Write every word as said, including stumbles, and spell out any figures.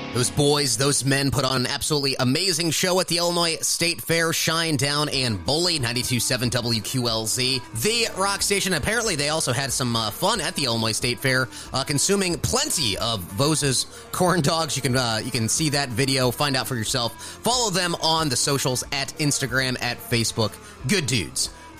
Those boys, those men put on an absolutely amazing show at the Illinois State Fair. Shine Down and Bully, ninety-two point seven W Q L Z, the rock station. Apparently, they also had some uh, fun at the Illinois State Fair, uh, consuming plenty of Vose's corn dogs. You can uh, you can see that video, find out for yourself. Follow them on the socials at Instagram, at Facebook. Good dudes.